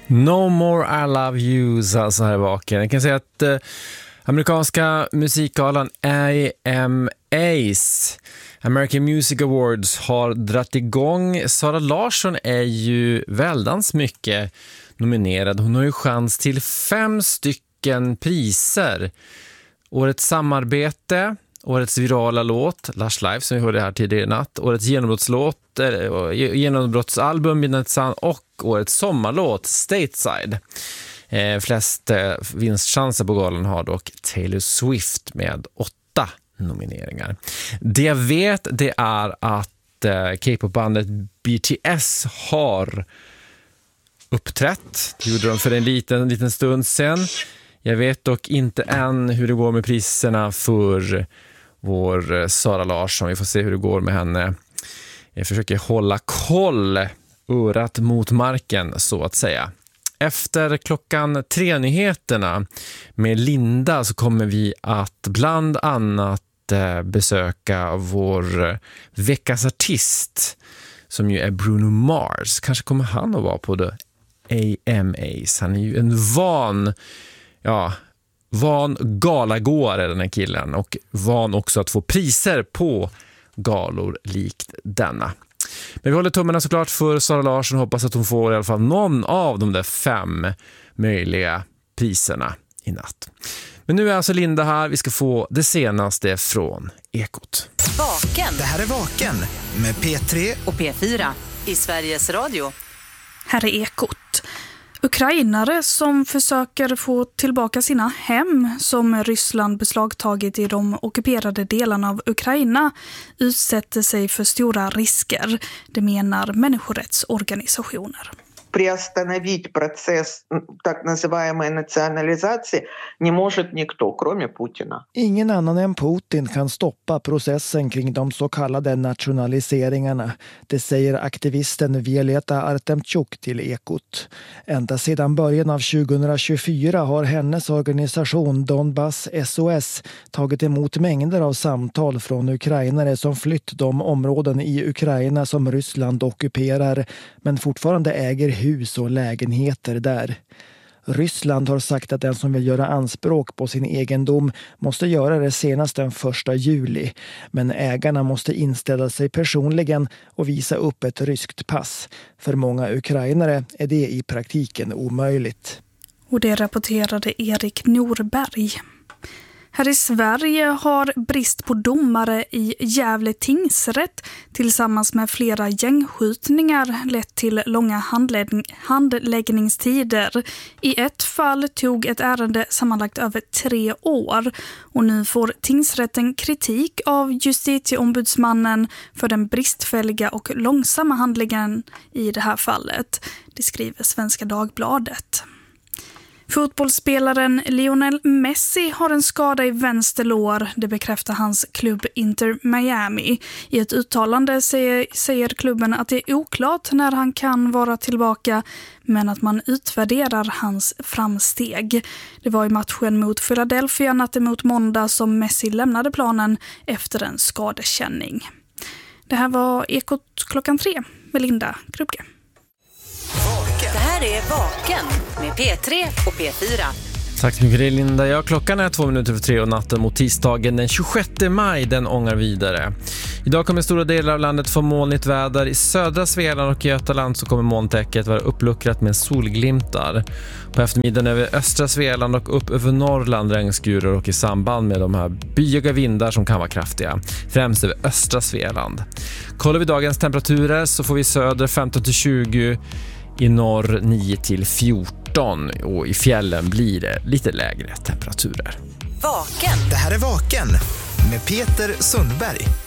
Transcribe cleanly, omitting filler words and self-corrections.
No More I Love You, så här vaken. Jag kan säga att amerikanska musikgalan AMAs, American Music Awards, har dratt igång. Sara Larsson är ju väldans mycket nominerad. Hon har ju chans till 5 stycken priser. Årets samarbete, årets virala låt, Lush Life som vi hörde här tidigare i natt, årets genombrottsalbum Midnight Sun och årets sommarlåt Stateside. Flest vinstchanser på galan har dock Taylor Swift med 8 nomineringar. Det jag vet, det är att K-pop-bandet BTS har uppträtt. Det gjorde de för en liten stund sedan. Jag vet dock inte än hur det går med priserna för vår Sara Larsson. Vi får se hur det går med henne. Jag försöker hålla koll, örat mot marken så att säga. Efter klockan 3-nyheterna med Linda så kommer vi att bland annat besöka vår veckans artist som ju är Bruno Mars. Kanske kommer han att vara på det AMAs. Han är ju en van galagåare, den här killen, och van också att få priser på galor likt denna. Men vi håller tummarna såklart för Sara Larsson och hoppas att hon får i alla fall någon av de där 5 möjliga priserna i natt. Men nu är alltså Linda här. Vi ska få det senaste från Ekot. Vaken. Det här är Vaken med P3 och P4 i Sveriges Radio. Här är Ekot. Ukrainare som försöker få tillbaka sina hem som Ryssland beslagtagit i de ockuperade delarna av Ukraina utsätter sig för stora risker, det menar människorättsorganisationer. Приостановить процесс так называемой национализации не может никто, кроме Путина. Ingen annan än Putin kan stoppa processen kring de så kallade nationaliseringarna. Det säger aktivisten Violeta Artemchuk till Ekot. Ända sedan början av 2024 har hennes organisation Donbass SOS tagit emot mängder av samtal från ukrainare som flytt de områden i Ukraina som Ryssland ockuperar men fortfarande äger hus och lägenheter där. Ryssland har sagt att den som vill göra anspråk på sin egendom måste göra det senast den 1 juli. Men ägarna måste inställa sig personligen och visa upp ett ryskt pass. För många ukrainare är det i praktiken omöjligt. Och det rapporterade Erik Norberg. Här i Sverige har brist på domare i Gävle tingsrätt tillsammans med flera gängskjutningar lett till långa handläggningstider. I ett fall tog ett ärende sammanlagt över 3 år och nu får tingsrätten kritik av justitieombudsmannen för den bristfälliga och långsamma handläggningen i det här fallet. Det skriver Svenska Dagbladet. Fotbollsspelaren Lionel Messi har en skada i vänster lår, det bekräftar hans klubb Inter Miami. I ett uttalande säger klubben att det är oklart när han kan vara tillbaka, men att man utvärderar hans framsteg. Det var i matchen mot Philadelphia natten mot måndag som Messi lämnade planen efter en skadekänning. Det här var Ekot klockan 3 med Linda Krupke. Det här är Vaken med P3 och P4. Tack så mycket Linda. Ja, klockan är 2:02 och natten mot tisdagen den 26 maj, den ångar vidare. Idag kommer stora delar av landet få molnigt väder. I södra Svealand och Götaland så kommer molntäcket vara uppluckrat med solglimtar. På eftermiddagen över östra Svealand och upp över Norrland regnskurar och i samband med de här byiga vindar som kan vara kraftiga. Främst över östra Svealand. Kollar vi dagens temperaturer så får vi söder 15-20, i norr 9-14 och i fjällen blir det lite lägre temperaturer. Vaken. Det här är Vaken med Peter Sundberg.